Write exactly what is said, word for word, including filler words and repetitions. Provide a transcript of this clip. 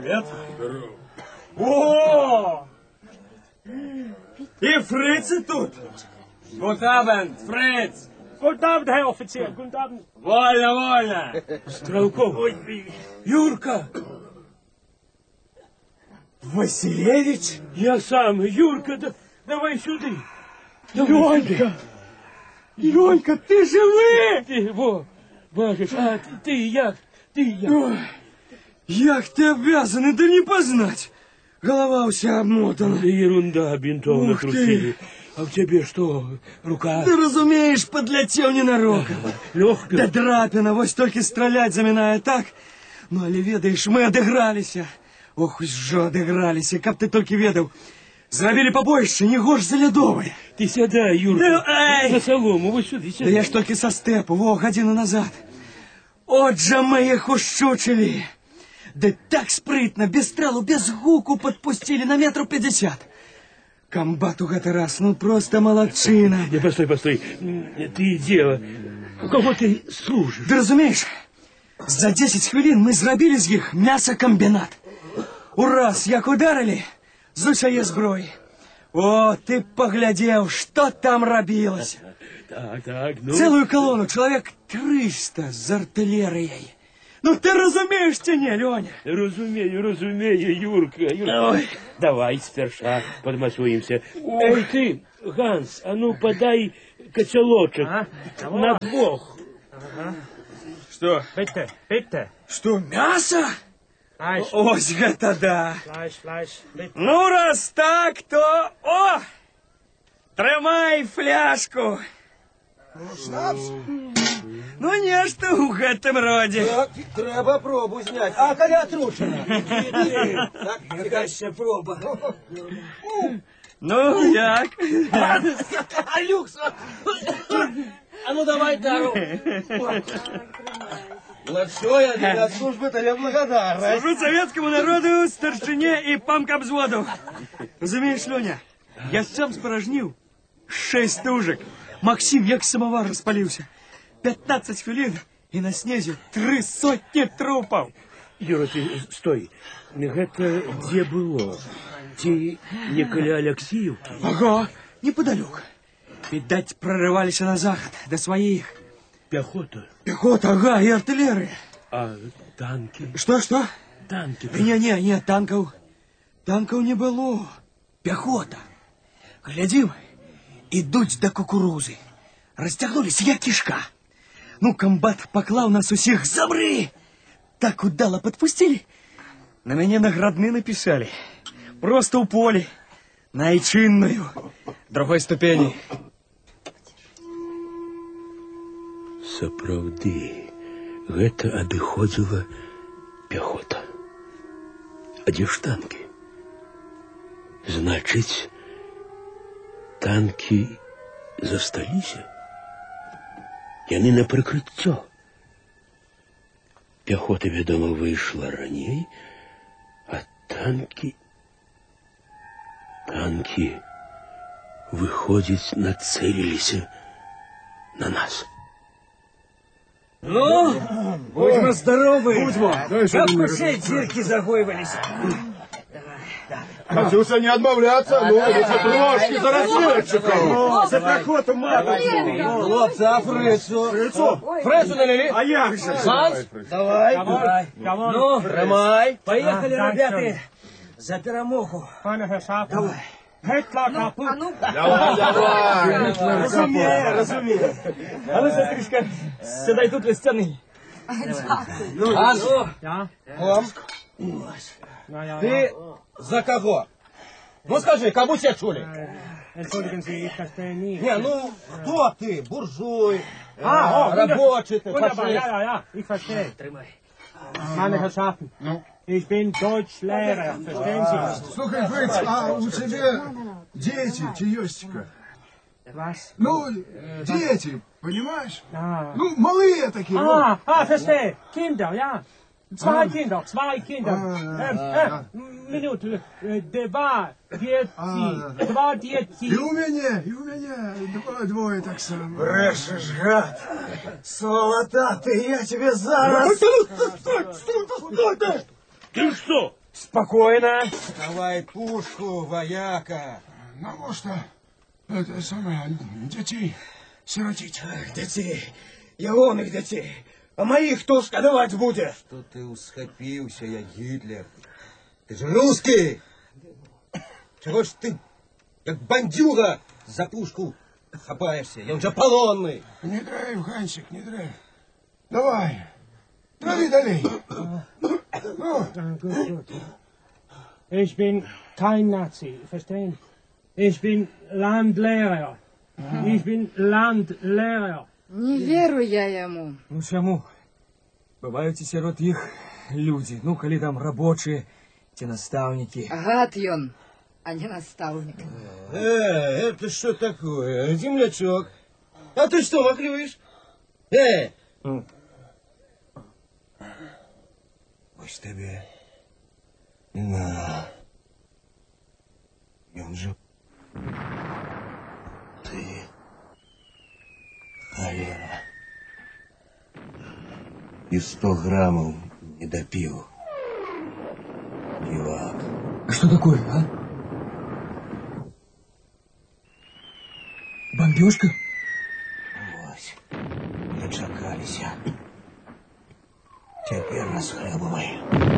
Привет. Здорово. О! И фрицы тут. Guten Abend, Фриц. Guten Abend, Herr Offizier. Guten Abend. Вольно, вольно. Стрелков. Ой, Юрка. Василевич? Я сам, Юрка, да, давай сюда. Ленька. Ленька, ты живый? Ты, во, бачишь, а ты, ты як, ты як. Ой, як ты обвязаны, да не познать. Голова вся обмотана. Да ерунда, бинтов Ух накрутили. ты. А в тебе что, рука? Ты разумеешь, подлетел ненароком. Легко. Да драпина, вось только стрелять заминая так. Ну, але ведаешь, мы адыграліся. Ох, ужо адыграліся, каб ты только ведаў. Зрабілі побоище, не горш за лядовое. Ты сядай, Юрка, Ну, эй! за солому, вот сюда, Да сядай. я ж только со степу, во, годину назад. Отже, мы их ущучили. Да так спрытно, без стрелу, без гуку подпустили на метру пятьдесят. Комбат у гэты раз, ну просто молодчина. Не, постой, постой. Ты дело. У кого ты служишь? Ты разумеешь, за десять хвилин мы зрабілі з іх мясокомбинат. Ураз, як ударили, з усяе зброі. О, ты поглядел, что там рабілася. Так, так, ну. Целую колонну, человек триста з артиллерией. Ну ты разумеешь ці не, Леня? Разумею, разумею, Юрка. Юрка. Ой. Давай сперша подмасуемся. Эй, ты, Ганс, а ну подай котелочек. А? На двух. Ага. Что? Bitte, bitte. Что, мясо? Fleisch, Ось гэта да. Fleisch, Fleisch, bitte. Ну, раз так, то... О! Трымай фляжку. Шнапс? Ну, нешта ў гэтым родзе. Так, треба пробу зняць. А калі атручана? Так, якая проба. Ну, як? А люкс! А ну давай дару. Большое для службы тебе благодарность. Служу советскому народу, старшине и памкобзводу. Разумеешь, Леня, я сам спорожнил шесть тужек. Максим, як самовар распалился. пятнадцать хвилин, и на снезе три сотни трупов. Юра, ты стой. Гэта где было? Ти не каля Алексеевки? Ага, неподалеку. Видать, прорывались на заход, до своих. Пехота? Пехота, ага, и артиллерия. А танки? Что, что? Танки. Не-не, не, танков. Танков не было. Пехота. Глядим, идут до кукурузы. Растягнулись, як кишка. Ну, комбат поклал нас усіх замри. Так удало подпустили. На меня наградные написали. Просто у поле. Найчинную. Другой ступени. Сапраўды, гэта адыходзіла пехота. А дзе ж танкі? Значыць, танкі засталіся? Яны на прыкрыццё. Пехота, вядома, выйшла раней, а танкі... Танкі, выходзіць, нацэліліся на нас. Ну, будьмо здоровы. Будьмо. Как уже дырки загоивались. Катюша, не отбавляться, ну, это трошки за разведчиков. За проход мало. Хлопцы, а фрицу? Фрицу? Фрицу налили? А як же? Ганс, давай. Давай. Ну, тримай. Поехали, А, ребята, за перемогу. Meine Herrschaften. Давай. Hitler kaputt. Давай, давай. Разумею, разумею. А ну, сестричка, сідай тут від стіни. Ганс, Ja? Том, Na ja, ты за кого? Ну скажи, кому тебя чули? ja. Entschuldigen Sie, ich verstehe nie. Не, ну, кто ты? Буржуй, А, о, рабочий ты, Wunderbar, фашист. ja, ja, ja, ich verstehe. Meine Herrschaften, ich bin Deutschlehrer, verstehen Sie? Слухай, Фриц, а у тебя дети, чаёстика? Was? Ну, дети, понимаешь? Ah, Ну, малые такие. вот. ah, ah, verstehe. Kinder, ja. Zwei Kinder, zwei Kinder. Ah, Ähm, ja, äh, Minute, äh, два, дети, Ah, ja. два И дети. у меня, и у меня два, двое так само. Брешешь, гад. Сволота ты, я тебе зараз... Ты что? Спокойно. Давай пушку, вояка. Навошта это самое детей сиротить? Детей, ягоных детей. А моих хто шкодовать будет? Что ты усхопился, я Гитлер? Ты же русский! Чего ж ты, как бандюга, за пушку хапаешься? Я уже полонный. Не дрейф, Гансик, не дрейф. Давай, трави далей. Ну, Ah, gut, gut. Ich bin kein Nazi, verstehen? Ich bin Landlehrer. Ich bin Landlehrer. Не верю я ему. Ну чему? Бывают и сирот их люди. Ну, коли там рабочие, те наставники. Гад ён, а не наставник. Э, это что такое? Землячок. А ты что махлюешь? Э! Ось тебе. На. Ён же... Ты... Холера. И сто граммов не допил. Дивак. А что такое, а? Бомбежка? Ось. Дочакалися. Теперь расхлебывай.